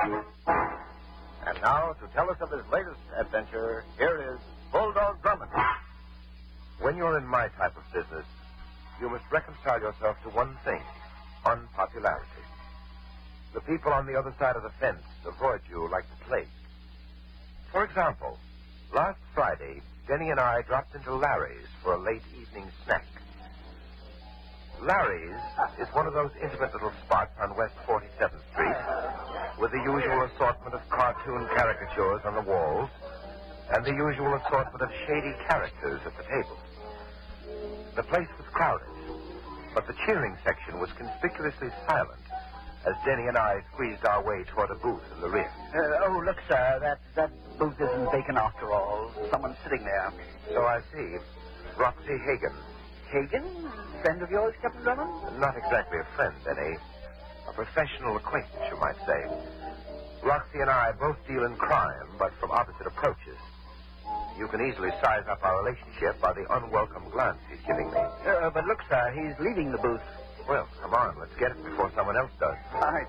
And now, to tell us of his latest adventure, here is Bulldog Drummond. When you're in my type of business, you must reconcile yourself to one thing: unpopularity. The people on the other side of the fence avoid you like the plague. For example, last Friday, Denny and I dropped into Larry's for a late evening snack. Larry's is one of those intimate little spots on West 47th Street, with the usual assortment of cartoon caricatures on the walls and the usual assortment of shady characters at the tables. The place was crowded, but the cheering section was conspicuously silent as Denny and I squeezed our way toward a booth in the rear. Look, sir, that booth isn't vacant after all. Someone's sitting there. So I see. Roxy Hagen. Hagen? Friend of yours, Captain Drummond? Not exactly a friend, Denny. A professional acquaintance, you might say. Roxy and I both deal in crime, but from opposite approaches. You can easily size up our relationship by the unwelcome glance he's giving me. But look, sir, he's leaving the booth. Well, come on, let's get it before someone else does. Right.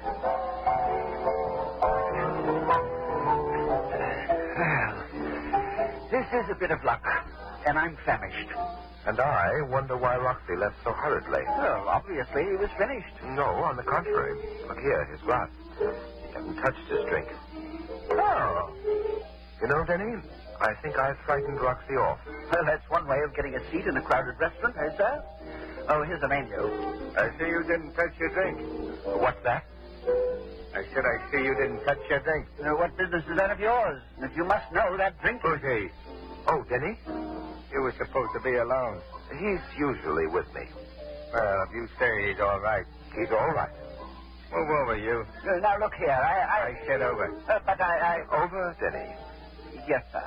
Well, this is a bit of luck, and I'm famished. And I wonder why Roxy left so hurriedly. Well, obviously he was finished. No, on the contrary. Look here, his glass. He hasn't touched his drink. Oh. You know, Denny, I think I frightened Roxy off. Well, that's one way of getting a seat in a crowded restaurant, eh, sir? Oh, here's the menu. I see you didn't touch your drink. What's that? I said I see you didn't touch your drink. What business is that of yours? If you must know, that drink... Who's he? Oh, Denny? You were supposed to be alone. He's usually with me. Well, if you say he's all right. He's all right. Move over, you. Now, look here, I said over. But I... Over, Denny. Yes, sir.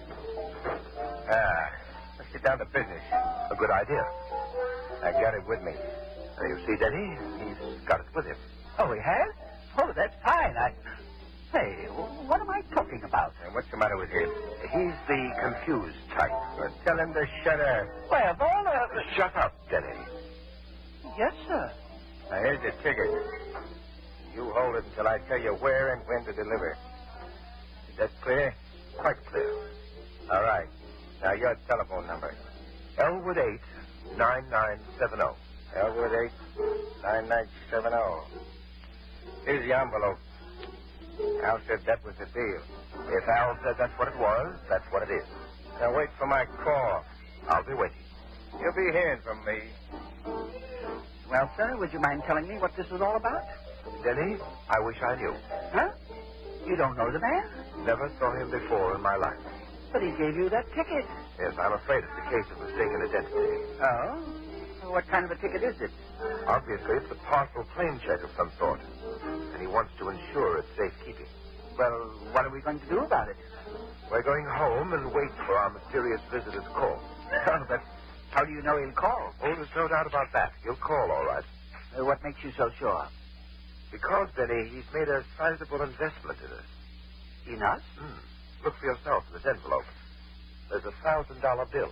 Let's get down to business. A good idea. I got it with me. You see, Denny, he's got it with him. Oh, he has? Oh, that's fine. Hey, what am I talking about? What's the matter with him? He's the confused type. Well, tell him to shut up. Well, Shut up, Denny. Yes, sir. Now, here's the ticket. You hold it until I tell you where and when to deliver. Is that clear? Quite clear. All right. Now, your telephone number. Elwood 8 9970. Elwood 8 9970. Here's the envelope. Al said that was the deal. If Al said that's what it was, that's what it is. Now, wait for my call. I'll be waiting. You'll be hearing from me. Well, sir, would you mind telling me what this was all about? Denny, I wish I knew. Huh? You don't know the man? Never saw him before in my life. But he gave you that ticket. Yes, I'm afraid it's a case of mistaken identity. Oh? What kind of a ticket is it? Obviously, it's a parcel claim check of some sort. And he wants to ensure its safekeeping. Well, what are we going to do about it? We're going home and wait for our mysterious visitor's call. Oh, but how do you know he'll call? Oh, there's no doubt about that. He'll call, all right. What makes you so sure? Because, Denny, he's made a sizable investment in us. In us? Look for yourself in this envelope. There's a $1,000 bill.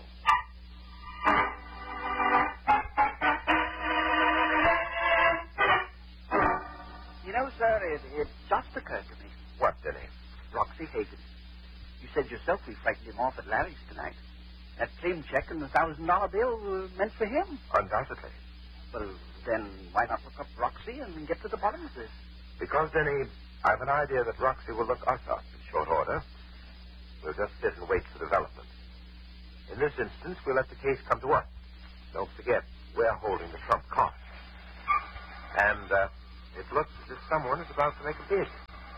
You know, sir, it just occurred to me. What, Denny? Roxy Hagen. You said yourself we frightened him off at Larry's tonight. That claim check and the $1,000 bill were meant for him. Undoubtedly. Well, then why not look up Roxy and get to the bottom of this? Because, Denny, I've an idea that Roxy will look us up in short order. We'll just sit and wait for development. In this instance, we'll let the case come to us. Don't forget, we're holding the trump card. And it looks as if someone is about to make a bid.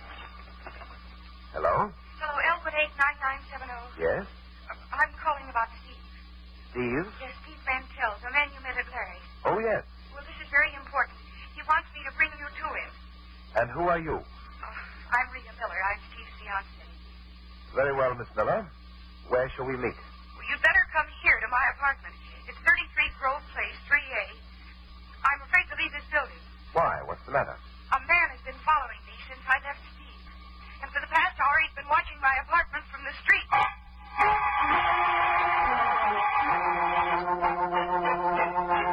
Hello? Hello, Elwood 89970. Yes? I'm calling about Steve. Steve? Yes, Steve Mantell, the man you met at Larry's. Oh, yes. Well, this is very important. He wants me to bring you to him. And who are you? Oh, I'm Rita Miller. I'm Steve's fiancée. Very well, Miss Miller. Where shall we meet? Well, you'd better come here to my apartment. It's 33 Grove Place, 3A. I'm afraid to leave this building. Why? What's the matter? A man has been following me since I left Steve. And for the past hour, he's been watching my apartment from the street.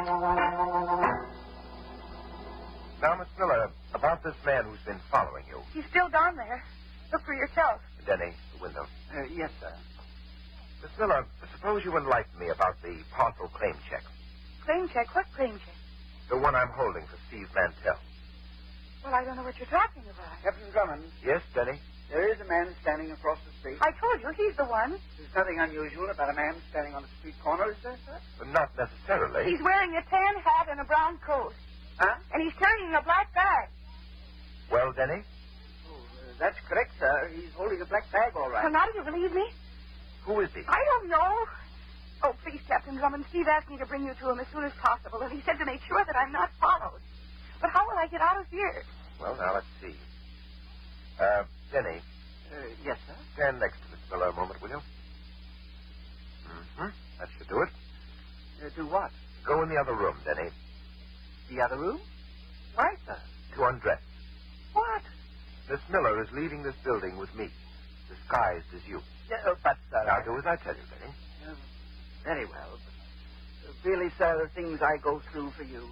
Now, Miss Miller, about this man who's been following you. He's still down there. Look for yourself. Denny, the window. Yes, sir. Miss Miller, suppose you enlighten me about the parcel claim check. Claim check? What claim check? The one I'm holding for Steve Mantell. Well, I don't know what you're talking about. Captain Drummond, Yes, Denny? there is a man standing across the street. I told you, he's the one. There's nothing unusual about a man standing on the street corner, is there, sir? Not necessarily. He's wearing a tan hat and a brown coat. Huh? And he's carrying a black bag. Well, Denny? Oh, that's correct, sir. He's holding a black bag, all right. Well, now do you believe me? Who is he? I don't know. Oh, please, Captain Drummond, Steve asked me to bring you to him as soon as possible, and he said to make sure that I'm not followed. But how will I get out of here? Well, now, let's see. Denny, Yes, sir. stand next to Miss Miller a moment, will you? Mm-hmm. That should do it. Do what? Go in the other room, Denny, The other room? Why, sir? to undress. What? Miss Miller is leaving this building with me, disguised as you. But, sir... Now, do as I tell you, Denny. Very well. But, really, sir, the things I go through for you.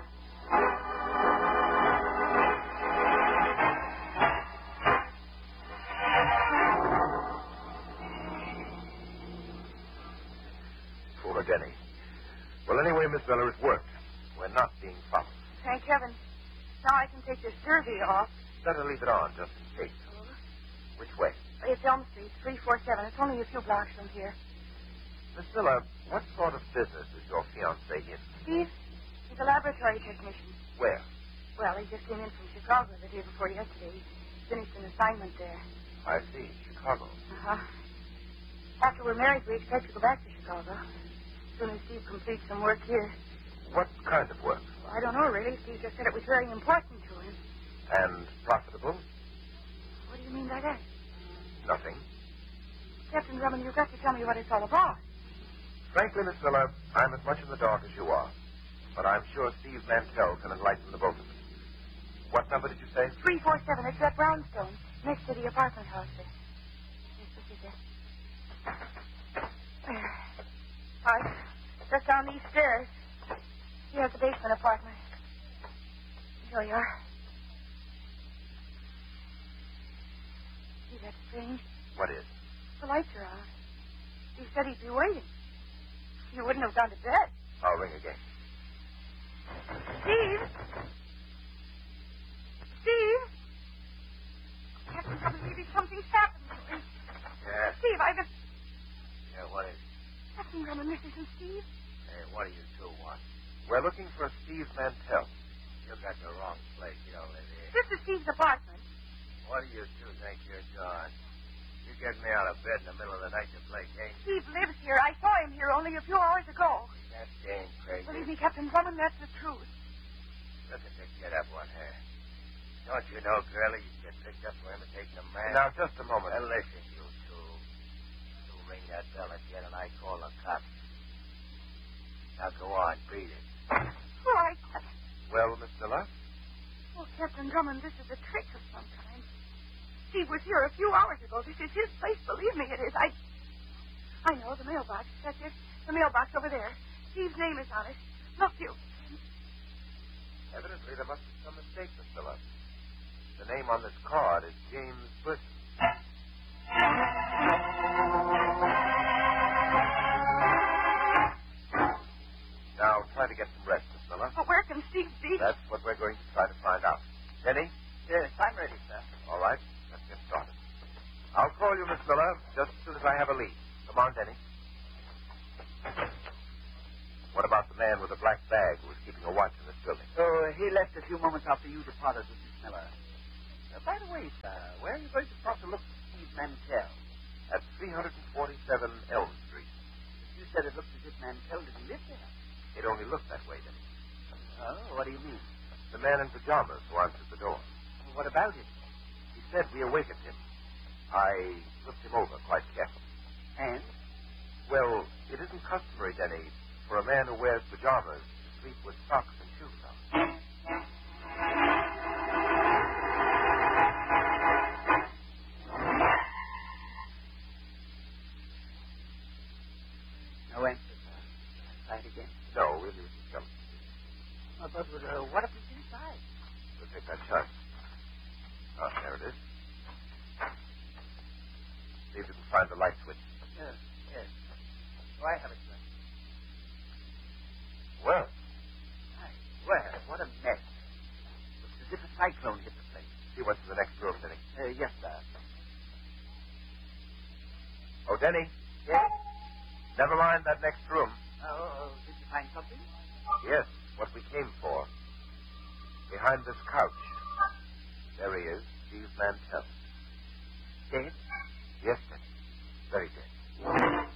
Poor Denny. Well, anyway, Miss Miller, it worked. We're not being followed. Thank heaven. Now I can take this derby off. Better leave it on, just in case. Which way? It's Elm Street, 347. It's only a few blocks from here. Miss Miller, what sort of business is your fiancé in? Steve, he's a laboratory technician. Where? Well, he just came in from Chicago the day before yesterday. He finished an assignment there. I see, Chicago. Uh-huh. After we're married, we expect to go back to Chicago. As soon as Steve completes some work here. What kind of work? Well, I don't know, really. Steve just said it was very important to him. And profitable? What do you mean by that? Nothing. Captain Drummond, you've got to tell me what it's all about. Frankly, Miss Miller, I'm as much in the dark as you are. But I'm sure Steve Mantell can enlighten the both of us. What number did you say? 347. It's that brownstone next to the apartment house there. Yes, this is it. All right. Just down these stairs. Here's the basement apartment. Here you are. See that strange? What is? The lights are on. He said he'd be waiting. You wouldn't have gone to bed. I'll ring again. Steve? Steve? Captain, maybe something's happened to him. Yeah. Steve, I just... Yeah, what is it? Captain Drummond, this isn't Steve. Hey, what do you two want? We're looking for Steve Mantell. You got the wrong place. You don't live here. This is Steve's apartment. What do you two think you're doing? You get me out of bed in the middle of the night to play games? Steve lives here. I saw him here only a few hours ago. That game crazy. Believe me, Captain Drummond, that's the truth. Look at the get up one here. Don't you know, girlie, you get picked up for imitating a man? Now, just a moment. Well, listen, you two. You ring that bell again and I call the cops. Now go on, beat it. All right. Well, Miss Miller? Oh, Captain Drummond, this is a trick of some kind. Steve was here a few hours ago. This is his place. Believe me, it is. I know, the mailbox. That's it. The mailbox over there. Steve's name is on it. Look, you. Evidently, there must be some mistake, Miss Miller. The name on this card is James Britton. Now, try to get some rest, Miss Miller. But where can Steve be? That's what we're going to try to find out. Denny? Yes, I'm ready, sir. All right. Let's get started. I'll call you, Miss Miller, just as soon as I have a lead. Come on, Denny. What about the man with the black bag who was keeping a watch in this building? So he left a few moments after you departed with Miss Miller. By the way, sir, where are you going to stop to look for Steve Mantell? At 347 Elm Street. You said it looked as if Mantell didn't live there. It only looked that way, Denny. Oh, what do you mean? The man in pajamas who answered the door. What about him? He said we awakened him. I looked him over quite carefully. And? Well, it isn't customary, Denny, for a man who wears pajamas to sleep with socks and shoes on. No answer, sir. Try it again. No, we'll use the jump. But what if he's inside? We'll take that chance. Oh, there it is. find the light switch. Yes. Oh, I have it, sir. Well, Well, what a mess. Looks as if a cyclone hit the place. see what's in the next room, Denny. Yes, sir. Oh, Denny. Yes? Never mind that next room. Did you find something? Yes, what we came for. Behind this couch. There he is, Steve Mantell. Dead? Yes, Denny. Very dead.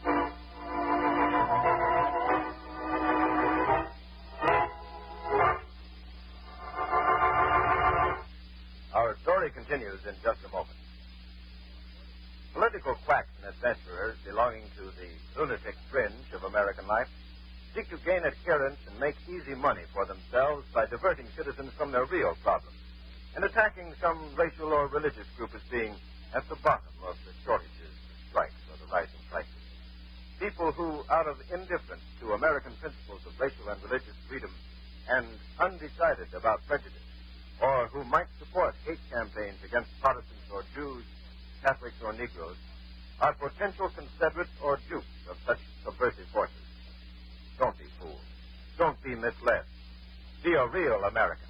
Our story continues in just a moment. Political quacks and adventurers belonging to the lunatic fringe of American life seek to gain adherents and make easy money for themselves by diverting citizens from their real problems and attacking some racial or religious group as being at the bottom of the shortages, the strikes, or the rising prices. People who, out of indifference to American principles of racial and religious freedom and undecided about prejudice, or who might support hate campaigns against Protestants or Jews, Catholics or Negroes, are potential confederates or dupes of such subversive forces. Don't be fooled. Don't be misled. Be a real American.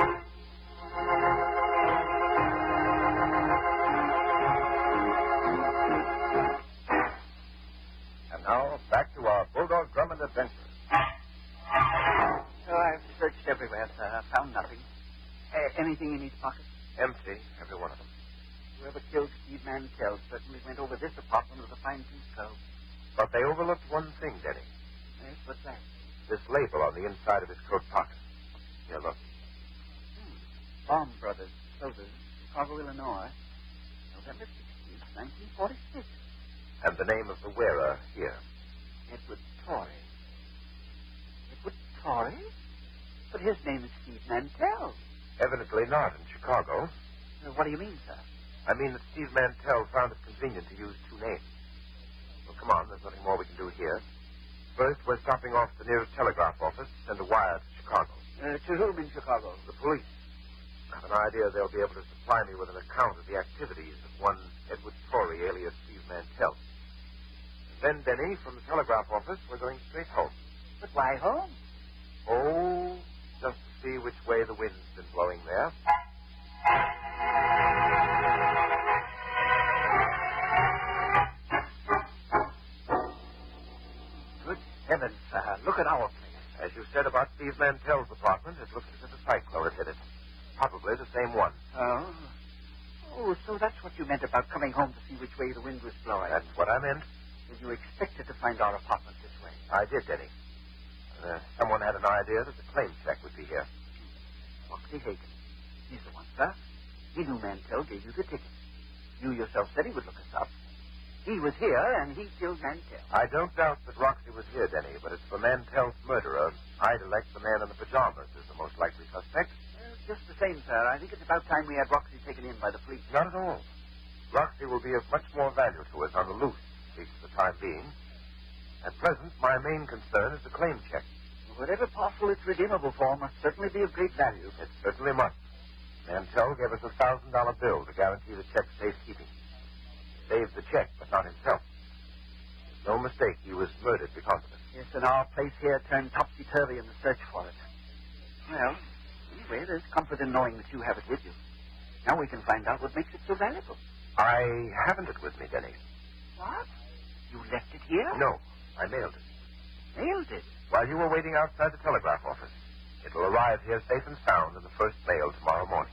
And now, back to our Bulldog Drummond adventure. Oh, I've searched everywhere, sir. I found nothing. Anything in his pocket? Empty, every one of them. Whoever killed Steve Mantell certainly went over this apartment with a fine-tooth comb. But they overlooked one thing, Denny. Yes, what's that? This label on the inside of his coat pocket. Here, look. Baum Brothers, Clothers, Chicago, Illinois. November 16th, 1946. And the name of the wearer here. Edward Torrey. Edward Torrey? But his name is Steve Mantell. Evidently not in Chicago. What do you mean, sir? I mean that Steve Mantell found it convenient to use two names. Well, come on, there's nothing more we can do here. First, we're stopping off the nearest telegraph office, send a wire to Chicago. To whom in Chicago? The police. I have an idea they'll be able to supply me with an account of the activities of one Edward Torrey, alias Steve Mantell. And then, Denny, from the telegraph office, we're going straight home. But why home? Oh, just to see which way the wind's been blowing there. Good heavens, sir. Look at our place. As you said about Steve Mantell's apartment, it looks as if a cyclone had hit it. Probably the same one. Oh? Oh, so that's what you meant about coming home to see which way the wind was blowing. That's what I meant. Well, you expected to find our apartment this way. I did, Denny. Someone had an idea that the claim check would be here. Foxy Hagen. He's the one, sir. He knew Mantell gave you the ticket. You yourself said he would look us up. He was here, and he killed Mantell. I don't doubt that Roxy was here, Denny, but as for Mantell's murderer, I'd elect the man in the pajamas as the most likely suspect. Just the same, sir. I think it's about time we had Roxy taken in by the police. Not at all. Roxy will be of much more value to us on the loose, at least for the time being. At present, my main concern is the claim check. Whatever parcel it's redeemable for must certainly be of great value. It certainly must. Mantell gave us a $1,000 bill to guarantee the check's safekeeping. Saved the check, but not himself. There's no mistake he was murdered because of it. Yes, and our place here turned topsy-turvy in the search for it. Well, anyway, there's comfort in knowing that you have it with you. Now we can find out what makes it so valuable. I haven't it with me, Denny. What? You left it here? No, I mailed it. Mailed it? While you were waiting outside the telegraph office. It'll arrive here safe and sound in the first mail tomorrow morning.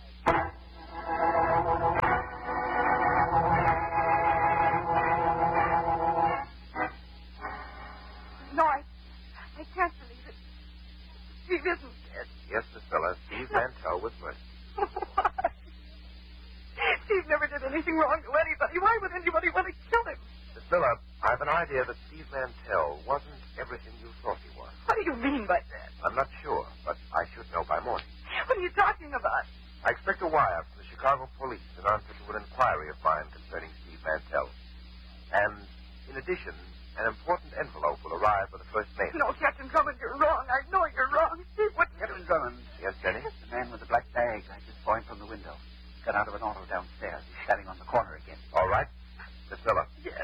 No, I can't believe it. Steve isn't dead. Yes, Miss Miller, Steve Mantell was murdered. Why? Steve never did anything wrong to anybody. Why would anybody want to kill him? Miss Miller, I've an idea that Steve Mantell wasn't everything you thought he was. What do you mean by that? I'm not sure, but I should know by morning. What are you talking about? I expect a wire from the Chicago police in answer to an inquiry of mine concerning Steve Mantell. And, in addition, an important envelope will arrive with the first mail. No, Captain Drummond, you're wrong. I know you're wrong. Steve wouldn't... Captain Drummond. Yes, Denny? The man with the black bag I just saw him from the window. Got out of an auto downstairs. He's standing on the corner again. All right. Miss Miller. Yes.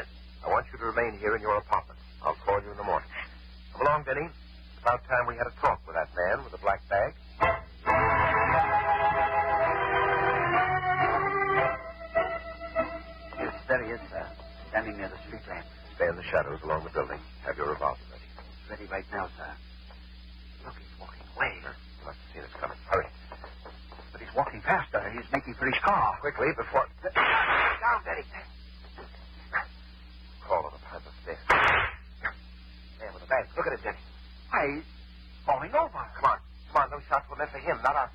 in the shadows along the building. Have your revolver ready. Ready right now, sir. Look, he's walking away. You must have seen us coming. Hurry. But he's walking faster. He's making for his car. Quickly, before... Down, Denny. Crawl over behind the stairs. There with the bag. Look at it, Denny. Why, he's falling over. Come on. Come on. Those shots were meant for him, not us.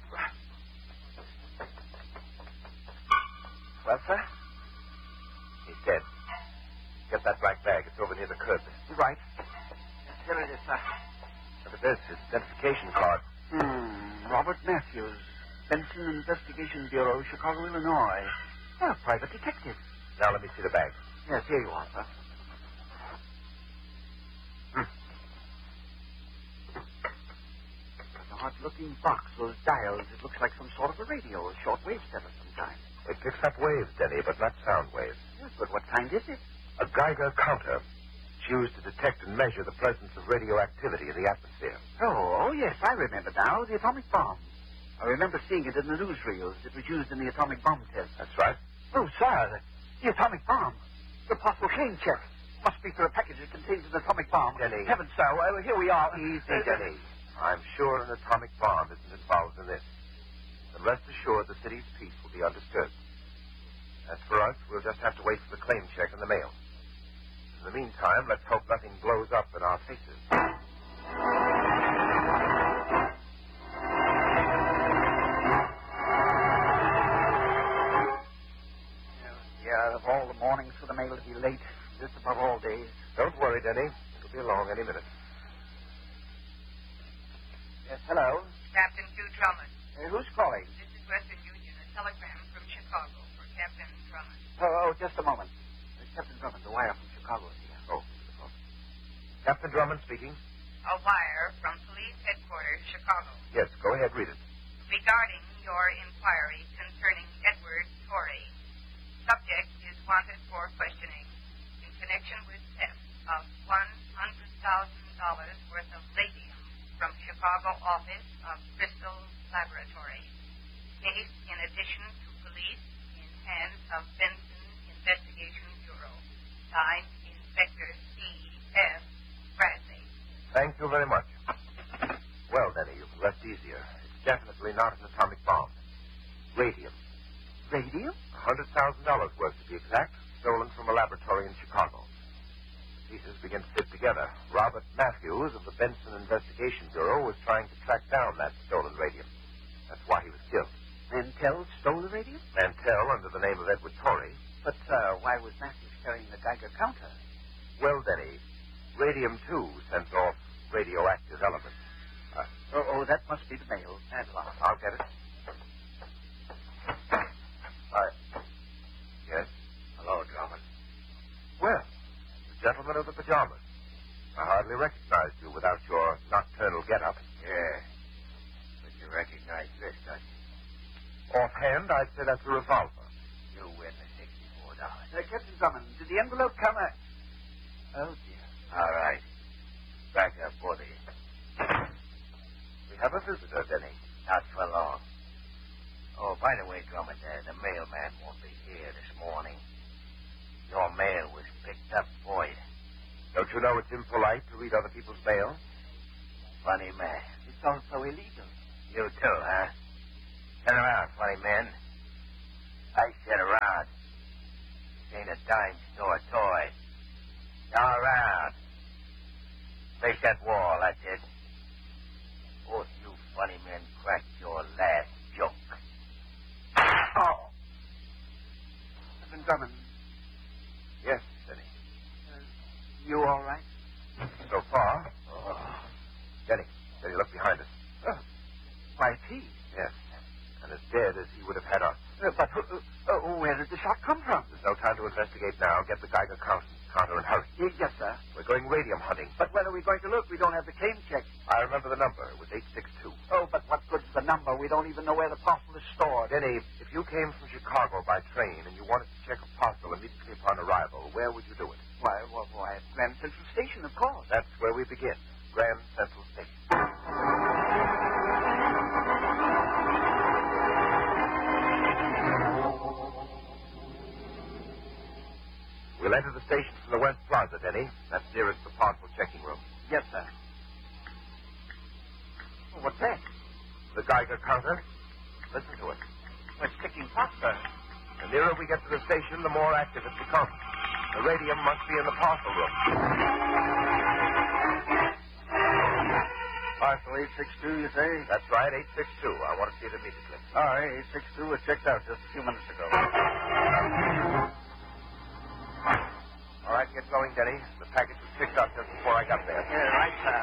Well, sir? He's dead. Get that black bag. It's over near the curb. You're right. Here it is, sir. Look at this. His identification card. Robert Matthews, Benson Investigation Bureau, Chicago, Illinois. Oh, private detective. Now let me see the bag. Yes, here you are, sir. An odd-looking box, those dials. It looks like some sort of a radio, a shortwave set of some kind. It picks up waves, Denny, but not sound waves. Yes, but what kind is it? A Geiger counter. It's used to detect and measure the presence of radioactivity in the atmosphere. Oh, yes, I remember now. The atomic bomb. I remember seeing it in the newsreels. It was used in the atomic bomb test. That's right. Oh, sir, the atomic bomb. The possible claim check. Must be for a package that contains an atomic bomb. Denny. Heavens, sir, well, here we are. Easy, Denny. I'm sure an atomic bomb isn't involved in this. And rest assured the city's peace will be undisturbed. As for us, we'll just have to wait for the claim check in the mail. In the meantime, let's hope nothing blows up in our faces. Yeah, of all the mornings for the mail to be late, just about all days. Don't worry, Denny. It'll be along any minute. Yes, hello. Captain Hugh Drummond. Who's calling? This is Western Union, a telegram from Chicago for Captain Drummond. Oh, just a moment. Captain Drummond, the wire from Chicago is here. Oh. Captain Drummond speaking. A wire from Police Headquarters, Chicago. Yes, go ahead, read it. Regarding your inquiry concerning Edward Torrey. Subject is wanted for questioning in connection with theft of $100,000 worth of radium from Chicago office of Crystal Laboratory. Case in addition to police in hands of Benson Investigation Bureau. Signed, Inspector C.F. Bradley. Thank you very much. Well, Denny, you can rest easier. It's definitely not an atomic bomb. Radium. Radium? $100,000 worth, to be exact, stolen from a laboratory in Chicago. The pieces begin to fit together. Robert Matthews of the Benson Investigation Bureau was trying to track down that stolen radium. That's why he was killed. Mantell stole the radium? Mantell, under the name of Edward Torrey. But, why was Matthews carrying the Geiger counter? Well, Denny, radium, too, sends off radioactive elements. That must be the mail. Padlock. I'll get it. Yes? Hello, Drummond. Well, the gentleman of the pajamas. I hardly recognized you without your nocturnal get-up. Yeah. But you recognize this, don't you? Offhand, I'd say that's a revolver. You win the $64. Captain Drummond, did the envelope come out? Oh, dear. All right. Back up, buddy. We have a visitor, Denny. Not for long. Oh, by the way, Drummond, the mailman won't be here this morning. Your mail was picked up for you. Don't you know it's impolite to read other people's mail? Funny man. It's also illegal. You too, huh? Turn around, funny man. I said around. This ain't a dime store toy. Now around. Face that wall, that's it. Both you funny men cracked your last joke. Oh. Captain Drummond, Yes, Denny. you all right? So far. Denny, look behind us. Why, it's he. Yes. And as dead as he would have had us. But where did the shot come from? There's no time to investigate now. Get the Geiger counter and hurry. Yes, sir. We're going radium hunting. But where are we going to look? We don't have the claim check. I remember the number. It was 862. Oh, but what good's the number? We don't even know where the parcel is stored. Denny, if you came from Chicago by train and you wanted to check a parcel immediately upon arrival, where would you do it? Why, at Grand Central Station, of course. That's where we begin. Grand Central Station. We We'll enter the station from the West Plaza, Denny. That's nearest the parcel checking room. Yes, sir. Oh, what's that? The Geiger counter. Listen to it. It's ticking faster. The nearer we get to the station, the more active it becomes. The radium must be in the parcel room. Parcel 862, you say? That's right, 862. I want to see it immediately. All right, 862 was checked out just a few minutes ago. All right, get going, Denny. The package was picked up just before I got there. Yeah, right, sir.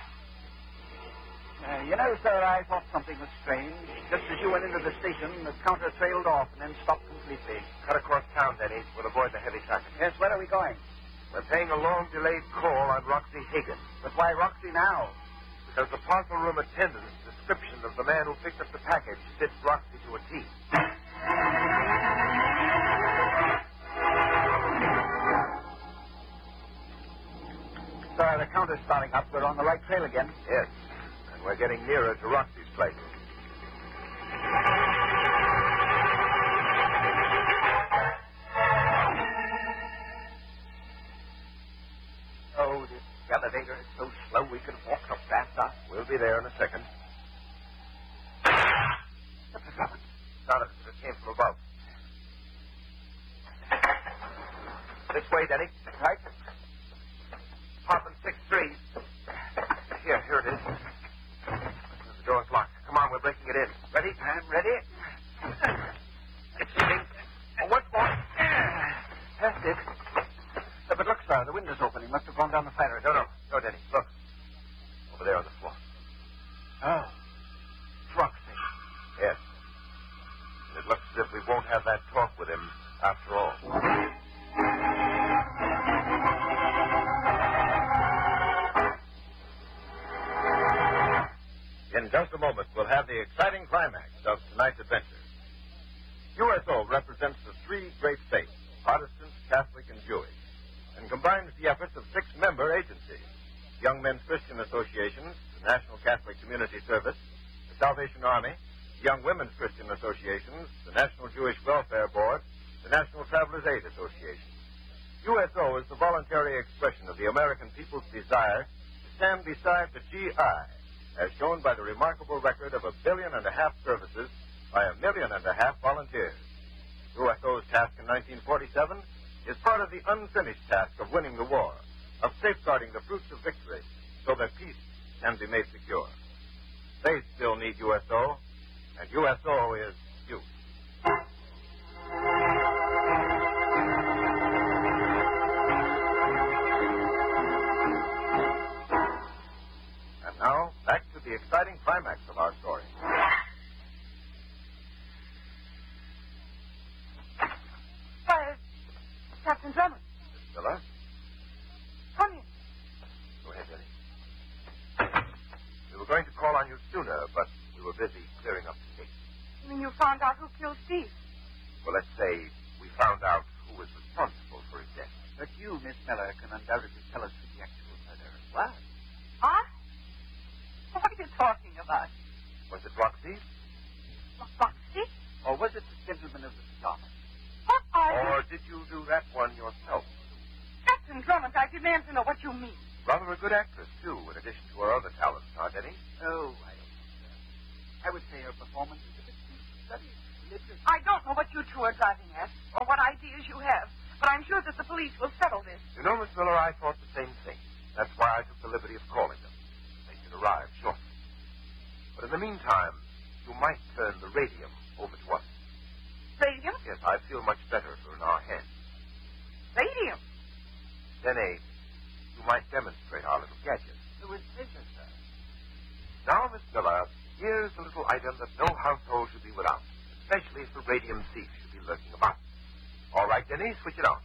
You know, sir, I thought something was strange. Just as you went into the station, the counter trailed off and then stopped completely. Cut across town, Denny. We'll avoid the heavy traffic. Yes, where are we going? We're paying a long-delayed call on Roxy Higgins. But why Roxy now? Because the parcel room attendant's description of the man who picked up the package fits Roxy to a T. Sir, the counter's starting up. We're on the right trail again. Yes. And we're getting nearer to Roxy's place. Oh, this elevator is so slow we could walk up faster. We'll be there in a second. What's the trouble? Sounded as if it came from above. This way, Denny. Right? Poppin' 6-3. Here it is. The door's locked. Come on, we're breaking it in. Ready? I'm ready. It's leaving. Oh, what's more? That's it. But look, sir, the window's open. He must have gone down the fire. No, Denny. Look. Over there on the floor. Oh. It's Roxy. Yes. And it looks as if we won't have that talk with him after all. In just a moment, we'll have the exciting climax of tonight's adventure. USO represents the three great faiths, Protestant, Catholic, and Jewish, and combines the efforts of 6 member agencies: Young Men's Christian Associations, the National Catholic Community Service, the Salvation Army, Young Women's Christian Associations, the National Jewish Welfare Board, the National Travelers Aid Association. USO is the voluntary expression of the American people's desire to stand beside the GI, as shown by the remarkable record of 1.5 billion services by 1.5 million volunteers. USO's task in 1947 is part of the unfinished task of winning the war, of safeguarding the fruits of victory so that peace can be made secure. They still need USO, and USO is you. And now, back to the exciting climax of our story. Why, Captain Drummond. Miss Miller? Come in. Go ahead, Denny. We were going to call on you sooner, but we were busy clearing up the case. You mean you found out who killed Steve? Well, let's say we found out who was responsible for his death. But you, Miss Miller, can undoubtedly tell us who the actual murderer was. Huh? What are you talking about? Was it Roxy? Roxy? Or was it the gentleman of the cigar? What are you... Or did you do that one yourself? Captain Drummond, I demand to know what you mean. Rather a good actress, too, in addition to her other talents, huh, Denny? Oh, I don't know, sir. I would say her performance is a bit too studied. Religious. I don't know what you two are driving at, or what ideas you have, but I'm sure that the police will settle this. You know, Miss Miller, I thought the same thing. That's why I took the liberty of calling them. They should arrive shortly. But in the meantime, you might turn the radium over to us. Radium? Yes, I feel much better if we're in our hands. Radium? Denny, you might demonstrate our little gadget. With pleasure, sir. Now, Miss Miller, here's a little item that no household should be without, especially if the radium thief should be lurking about. All right, Denny, switch it on.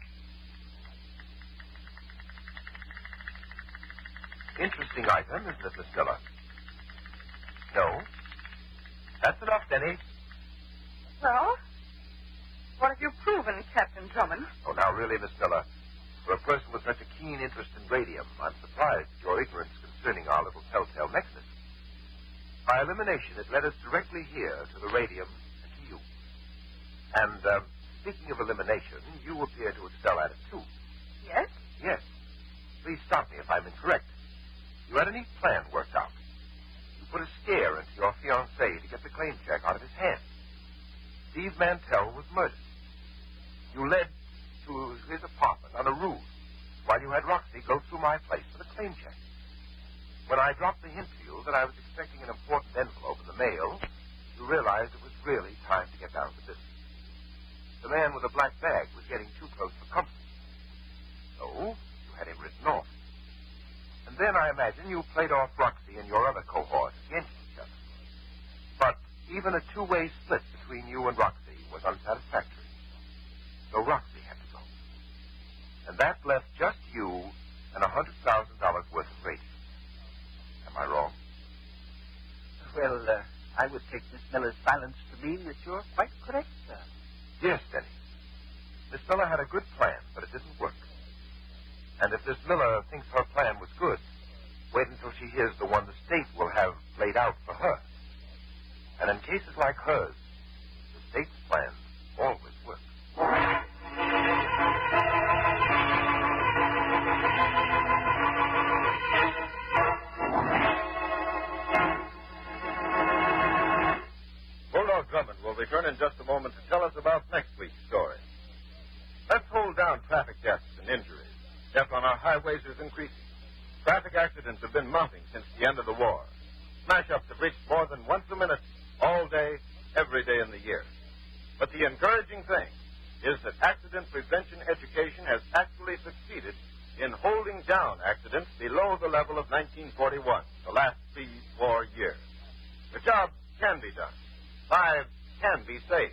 Interesting item, isn't it, Miss Miller? No? That's enough, Denny. Well, what have you proven, Captain Drummond? Oh, now, really, Miss Miller, for a person with such a keen interest in radium, I'm surprised at your ignorance concerning our little telltale mechanism. By elimination, it led us directly here to the radium and to you. And, speaking of elimination, you appear to excel at it, too. Yes? Yes. Please stop me if I'm incorrect. You had a neat plan worked out. You put a scare into your fiancé to get the claim check out of his hand. Steve Mantell was murdered. You led to his apartment on a ruse while you had Roxy go through my place for the claim check. When I dropped the hint to you that I was expecting an important envelope in the mail, you realized it was really time to get down to business. The man with the black bag was getting too close for comfort. So, you had him written off. And then I imagine you played off Roxy and your other cohort against each other. But even a two-way split between you and Roxy was unsatisfactory. So Roxy had to go. And that left just you and $100,000 worth of radio. Am I wrong? Well, I would take Miss Miller's silence to mean that you're quite correct, sir. Yes, Denny. Miss Miller had a good plan, but it didn't work. And if Miss Miller thinks her plan was good, wait until she hears the one the state will have laid out for her. And in cases like hers, the state's plans always work. Bulldog Drummond will return in just a moment to tell us about next week's story. Let's hold down traffic deaths and injuries. Death on our highways is increasing. Traffic accidents have been mounting since the end of the war. Smash-ups have reached more than once a minute, all day, every day in the year. But the encouraging thing is that accident prevention education has actually succeeded in holding down accidents below the level of 1941, the last 3-4 years. The job can be done. Lives can be saved.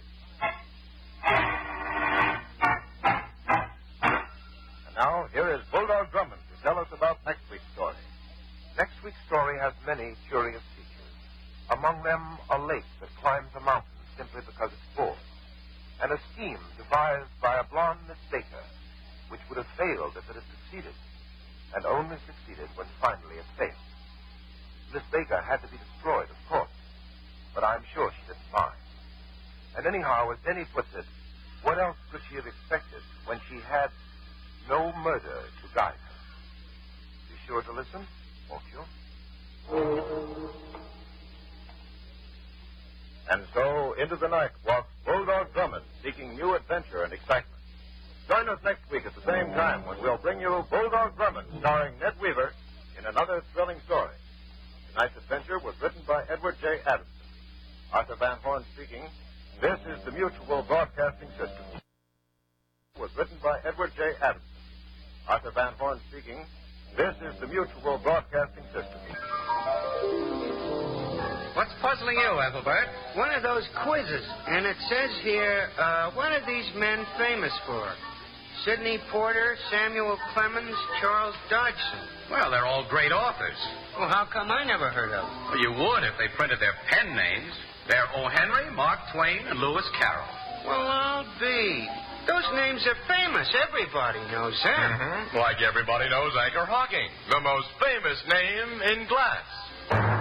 And now, here is Bulldog Drummond to tell us about next week's story. Next week's story has many curious features. Among them, a lake that climbs a mountain simply because it's full, and a scheme devised by a blonde Miss Baker, which would have failed if it had succeeded, and only succeeded when finally it failed. Miss Baker had to be destroyed, of course, but I'm sure she didn't mind. And anyhow, as Denny puts it, what else could she have expected when she had no murder to guide her? Be sure to listen, won't you? And so, into the night walks Bulldog Drummond, seeking new adventure and excitement. Join us next week at the same time when we'll bring you Bulldog Drummond, starring Ned Weaver, in another thrilling story. Tonight's adventure was written by Edward J. Adamson. Arthur Van Horn speaking. This is the Mutual Broadcasting System. Was written by Edward J. Adamson. Arthur Van Horn speaking. This is the Mutual Broadcasting System. What's puzzling you, Ethelbert? One of those quizzes. And it says here, what are these men famous for? Sidney Porter, Samuel Clemens, Charles Dodgson. Well, they're all great authors. Well, how come I never heard of them? Well, you would if they printed their pen names. They're O. Henry, Mark Twain, and Lewis Carroll. Well, I'll be. Those names are famous. Everybody knows them. Mm-hmm. Like everybody knows Anchor Hocking, the most famous name in glass.